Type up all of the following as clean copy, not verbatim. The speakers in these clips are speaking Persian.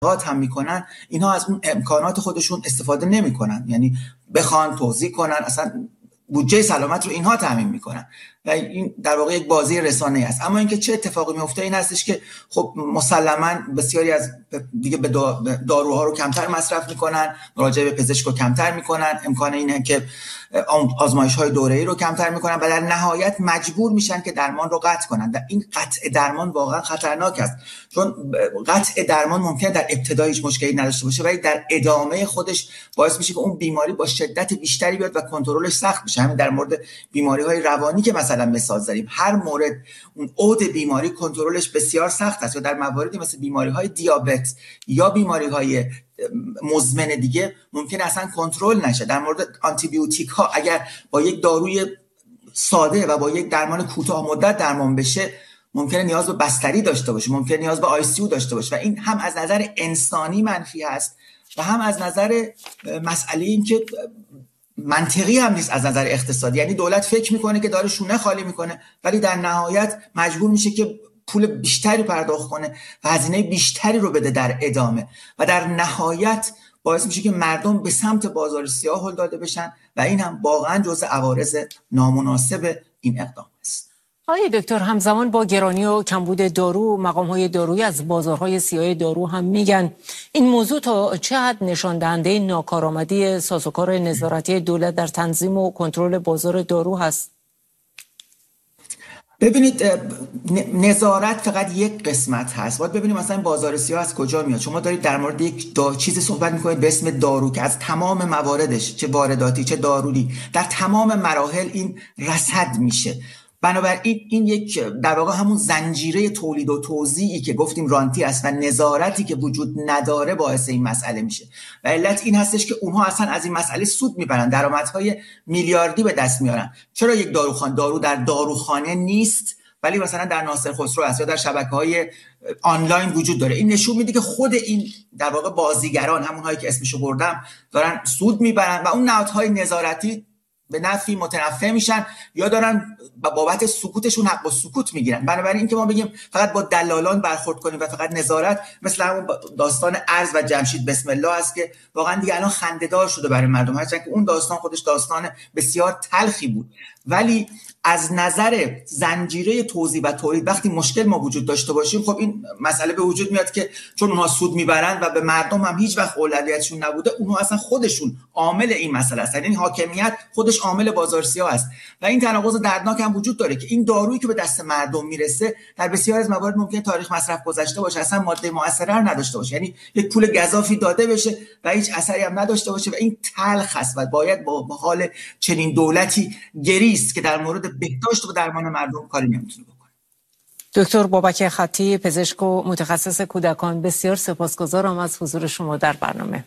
هم میکنن، اینها از اون امکانات خودشون استفاده نمیکنن، یعنی بخوان توزیع کنن، اصلا بودجه سلامت رو اینها تامین میکنن و این در واقع یک بازی رسانه‌ای است. اما اینکه چه اتفاقی میفته این هستش که خب مسلماً بسیاری از دیگه به داروها رو کمتر مصرف میکنن، مراجعه به پزشک رو کمتر میکنن، امکان اینه که آزمایش‌های دوره‌ای رو کمتر میکنن و در نهایت مجبور میشن که درمان رو قطع کنن. و این قطع درمان واقعا خطرناک است، چون قطع درمان ممکنه در ابتدا هیچ مشکلی نداشته باشه ولی در ادامه خودش باعث میشه که اون بیماری با شدت بیشتری بیاد و کنترلش سخت بشه. همین در مورد بیماری‌های روانی که مثلا مثال زدیم، هر مورد اون عود بیماری کنترلش بسیار سخت است، یا در مواردی مثل بیماری‌های دیابت یا بیماری‌های مزمن دیگه ممکنه اصلا کنترل نشه. در مورد آنتی بیوتیک ها اگر با یک داروی ساده و با یک درمان کوتاه مدت درمان بشه ممکنه نیاز به بستری داشته باشه، ممکنه نیاز به آی سی یو داشته باشه و این هم از نظر انسانی منفی هست و هم از نظر مسئله این که منطقی هم نیست از نظر اقتصادی. یعنی دولت فکر میکنه که داره شونه خالی میکنه ولی در نهایت مجبور میشه که پول بیشتری پرداخت کنه و هزینه بیشتری رو بده در ادامه و در نهایت باعث میشه که مردم به سمت بازار سیاه هل داده بشن و این هم واقعا جزء عوارض نامناسب این اقدام است. آقای دکتر، همزمان با گرانی و کمبود دارو، مقام‌های دارویی از بازارهای سیاه دارو هم میگن این موضوع تا چه حد نشان دهنده ناکارآمدی سازوکار نظارتی دولت در تنظیم و کنترل بازار دارو هست؟ ببینید، نظارت فقط یک قسمت هست. باید ببینیم مثلا بازار سیاه از کجا میاد. شما دارید در مورد یک چیزی صحبت میکنید به اسم دارو که از تمام مواردش، چه وارداتی چه دارویی، در تمام مراحل این رصد میشه. بنابراین این یک در واقع همون زنجیره تولید و توزیعی که گفتیم رانتی است و نظارتی که وجود نداره باعث این مسئله میشه و علت این هستش که اونها اصلا از این مسئله سود میبرن، درآمدهای میلیاردی به دست میارن. چرا یک دارو در داروخانه نیست ولی مثلا در ناصر خسرو است یا در شبکه‌های آنلاین وجود داره؟ این نشون میده که خود این در واقع بازیگران، همونهایی که اسمشو بردم، دارن سود میبرن و اون نهادهای نظارتی به نفعی متنفع میشن یا دارن بابت سکوتشون حق السکوت میگیرن. بنابراین اینکه ما بگیم فقط با دلالان برخورد کنیم و فقط نظارت، مثل همون داستان ارز و جمشید بسم الله است که واقعا دیگه الان خنده‌دار شده برای مردم، هرچند که اون داستان خودش داستان بسیار تلخی بود. ولی از نظر زنجیره توزیع و تولید وقتی مشکل ما وجود داشته باشیم، خب این مسئله به وجود میاد که چون اونها سود میبرن و به مردم هم هیچ وقت اولویتشون نبوده، اونها اصلا خودشون عامل این مسئله هستن. یعنی حاکمیت خودش عامل بازار سیاه است و این تناقض دردناک هم وجود داره که این دارویی که به دست مردم میرسه در بسیار از موارد ممکنه تاریخ مصرف گذشته باشه، اصلا ماده مؤثره نداشته باشه، یعنی یک پول گزافی داده بشه و هیچ اثری هم نداشته باشه و این تلخ است و باید با حال چنین دولتی گریست که در مورد بهداشت و درمان مردم کاری نمیتونه بکنه. دکتر بابک خطی، پزشک و متخصص کودکان، بسیار سپاسگزارم از حضور شما در برنامه.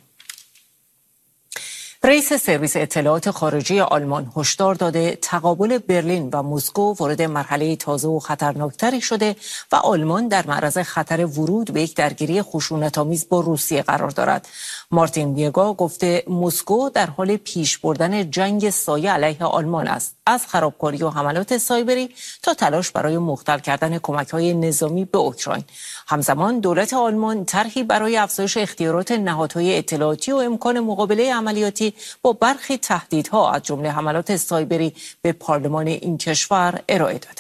رئیس سرویس اطلاعات خارجی آلمان هشدار داده تقابل برلین و مسکو وارد مرحله تازه و خطرناکتری شده و آلمان در معرض خطر ورود به یک درگیری خشونت‌آمیز با روسیه قرار دارد. مارتین ویگا گفته مسکو در حال پیش بردن جنگ سایه علیه آلمان است، از خرابکاری و حملات سایبری تا تلاش برای مختل کردن کمک‌های نظامی به اوکراین. همزمان دولت آلمان طرحی برای افزایش اختیارات نهادهای اطلاعاتی و امکان مقابله عملیاتی با برخی تهدیدها از جمله حملات سایبری به پارلمان این کشور ارائه داده.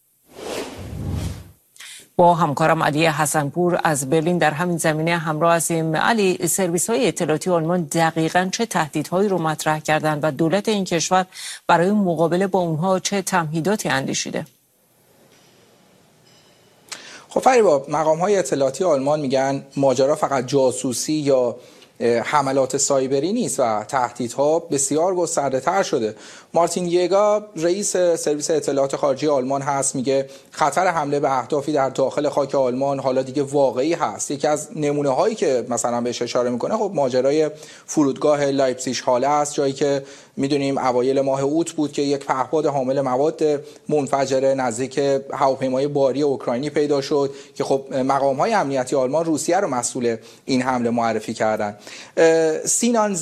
با همکارم علی حسنپور از برلین در همین زمینه همراه هستیم. علی، سرویس‌های اطلاعاتی آلمان دقیقاً چه تهدیدهایی رو مطرح کردند و دولت این کشور برای مقابله با اونها چه تمهیداتی اندیشیده؟ خب فریبا، مقام‌های اطلاعاتی آلمان میگن ماجرا فقط جاسوسی یا حملات سایبری نیست و تهدیدها بسیار گسترده‌تر شده. مارتین یگا رئیس سرویس اطلاعات خارجی آلمان هست، میگه خطر حمله به اهدافی در داخل خاک آلمان حالا دیگه واقعی هست. یکی از نمونه هایی که مثلا بهش اشاره میکنه خب ماجرای فرودگاه لایپزیگ هاله است، جایی که میدونیم اوایل ماه اوت بود که یک پهپاد حامل مواد منفجره نزدیک هواپیمای باری اوکراینی پیدا شد که خب مقام‌های امنیتی آلمان روسیه رو مسئول این حمله معرفی کردن. سینان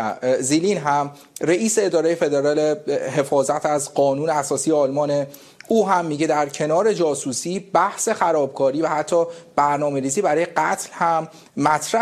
زیلین هم رئیس اداره فدرال حفاظت از قانون اساسی آلمان او هم میگه در کنار جاسوسی بحث خرابکاری و حتی برنامه‌ریزی برای قتل هم مطرح